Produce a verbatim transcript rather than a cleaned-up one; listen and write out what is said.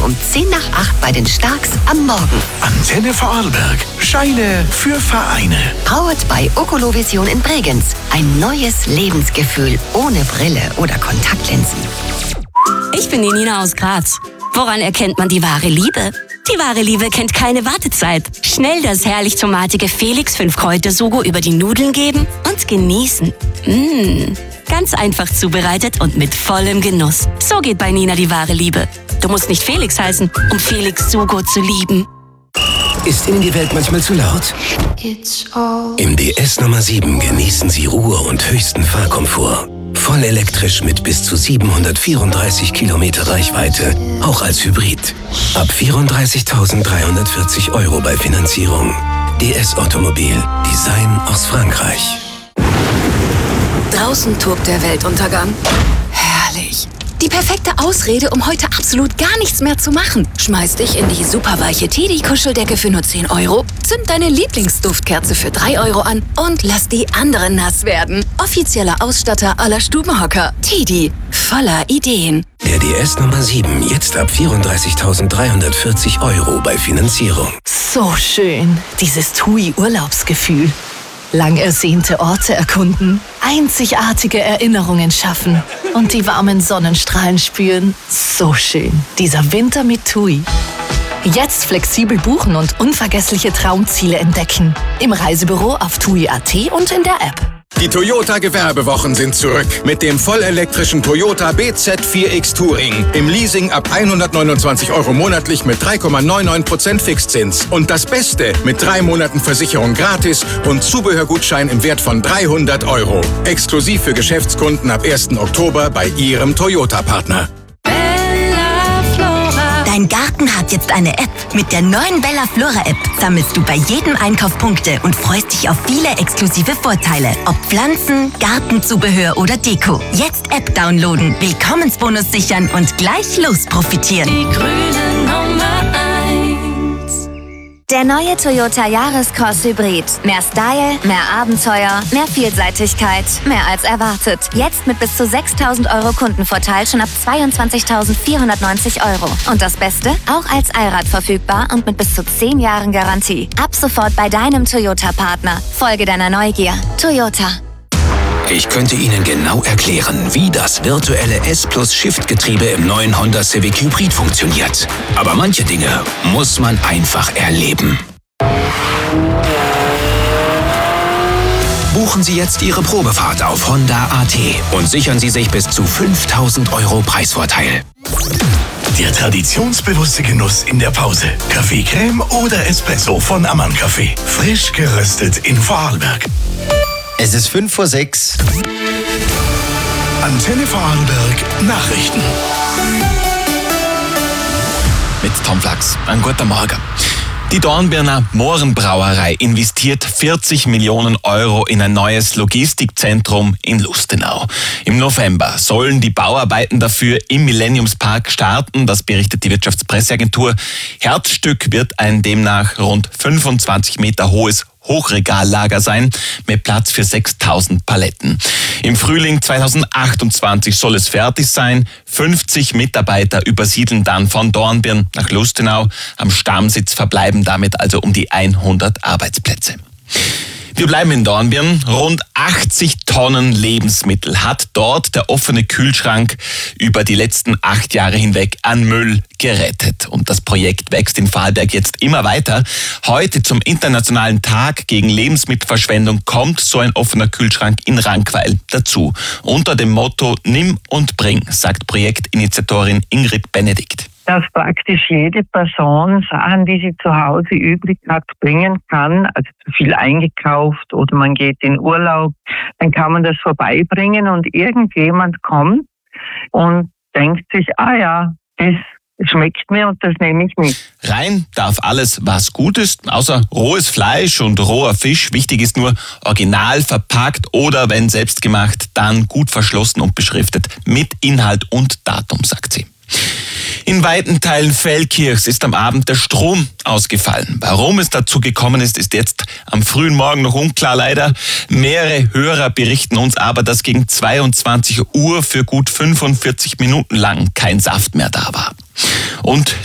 um zehn nach acht bei den Starks am Morgen. Antenne Vorarlberg. Scheine für Vereine. Powered by Okolovision in Bregenz. Ein neues Lebensgefühl ohne Brille oder Kontaktlinsen. Ich bin die Nina aus Graz. Woran erkennt man die wahre Liebe? Die wahre Liebe kennt keine Wartezeit. Schnell das herrlich tomatige Felix fünf Kräuter Sugo über die Nudeln geben und genießen. Mmh. Ganz einfach zubereitet und mit vollem Genuss. So geht bei Nina die wahre Liebe. Du musst nicht Felix heißen, um Felix Sugo zu lieben. Ist Ihnen die Welt manchmal zu laut? Im D S Nummer sieben genießen Sie Ruhe und höchsten Fahrkomfort. Voll elektrisch mit bis zu siebenhundertvierunddreißig Kilometer Reichweite, auch als Hybrid. Ab vierunddreißigtausenddreihundertvierzig Euro bei Finanzierung. D S Automobil. Design aus Frankreich. Draußen tobt der Weltuntergang. Herrlich. Die perfekte Ausrede, um heute absolut gar nichts mehr zu machen. Schmeiß dich in die superweiche Teddy-Kuscheldecke für nur zehn Euro, zünd deine Lieblingsduftkerze für drei Euro an und lass die anderen nass werden. Offizieller Ausstatter aller Stubenhocker. Teddy, voller Ideen. Der D S Nummer sieben, jetzt ab vierunddreißigtausenddreihundertvierzig Euro bei Finanzierung. So schön, dieses TUI-Urlaubsgefühl. Lang ersehnte Orte erkunden, einzigartige Erinnerungen schaffen und die warmen Sonnenstrahlen spüren. So schön, dieser Winter mit TUI. Jetzt flexibel buchen und unvergessliche Traumziele entdecken. Im Reisebüro auf tui punkt at und in der App. Die Toyota-Gewerbewochen sind zurück mit dem vollelektrischen Toyota B Z vier X Touring. Im Leasing ab hundertneunundzwanzig Euro monatlich mit drei Komma neunundneunzig Prozent Fixzins. Und das Beste, mit drei Monaten Versicherung gratis und Zubehörgutschein im Wert von dreihundert Euro. Exklusiv für Geschäftskunden ab ersten Oktober bei Ihrem Toyota-Partner. Dein Garten hat jetzt eine App. Mit der neuen Bella Flora App sammelst du bei jedem Einkauf Punkte und freust dich auf viele exklusive Vorteile. Ob Pflanzen, Gartenzubehör oder Deko. Jetzt App downloaden, Willkommensbonus sichern und gleich los profitieren. Die grüne Nummer eins. Der neue Toyota Jahrescross Hybrid. Mehr Style, mehr Abenteuer, mehr Vielseitigkeit, mehr als erwartet. Jetzt mit bis zu sechstausend Euro Kundenvorteil schon ab zweiundzwanzigtausendvierhundertneunzig Euro. Und das Beste? Auch als Allrad verfügbar und mit bis zu zehn Jahren Garantie. Ab sofort bei deinem Toyota-Partner. Folge deiner Neugier. Toyota. Ich könnte Ihnen genau erklären, wie das virtuelle S-Plus-Shift-Getriebe im neuen Honda Civic Hybrid funktioniert. Aber manche Dinge muss man einfach erleben. Buchen Sie jetzt Ihre Probefahrt auf Honda punkt at und sichern Sie sich bis zu fünftausend Euro Preisvorteil. Der traditionsbewusste Genuss in der Pause. Kaffee, Creme oder Espresso von Ammann Kaffee. Frisch geröstet in Vorarlberg. Es ist fünf vor sechs. Antenne Vorarlberg Nachrichten. Mit Tom Flachs. Ein guter Morgen. Die Dornbirner Mohrenbrauerei investiert vierzig Millionen Euro in ein neues Logistikzentrum in Lustenau. Im November sollen die Bauarbeiten dafür im Millenniumspark starten, das berichtet die Wirtschaftspresseagentur. Herzstück wird ein demnach rund fünfundzwanzig Meter hohes Hochregallager sein, mit Platz für sechstausend Paletten. Im Frühling zweitausendachtundzwanzig soll es fertig sein. fünfzig Mitarbeiter übersiedeln dann von Dornbirn nach Lustenau. Am Stammsitz verbleiben damit also um die hundert Arbeitsplätze. Wir bleiben in Dornbirn. Rund achtzig Tonnen Lebensmittel hat dort der offene Kühlschrank über die letzten acht Jahre hinweg an Müll gerettet. Und das Projekt wächst in Vorarlberg jetzt immer weiter. Heute zum Internationalen Tag gegen Lebensmittelverschwendung kommt so ein offener Kühlschrank in Rankweil dazu. Unter dem Motto Nimm und Bring, sagt Projektinitiatorin Ingrid Benedikt. Dass praktisch jede Person Sachen, die sie zu Hause übrig hat, bringen kann, also zu viel eingekauft oder man geht in Urlaub, dann kann man das vorbeibringen und irgendjemand kommt und denkt sich, ah ja, das schmeckt mir und das nehme ich mit. Rein darf alles, was gut ist, außer rohes Fleisch und roher Fisch. Wichtig ist nur original verpackt oder, wenn selbst gemacht, dann gut verschlossen und beschriftet mit Inhalt und Datum, sagt sie. In weiten Teilen Feldkirchs ist am Abend der Strom ausgefallen. Warum es dazu gekommen ist, ist jetzt am frühen Morgen noch unklar leider. Mehrere Hörer berichten uns aber, dass gegen zweiundzwanzig Uhr für gut fünfundvierzig Minuten lang kein Saft mehr da war. Und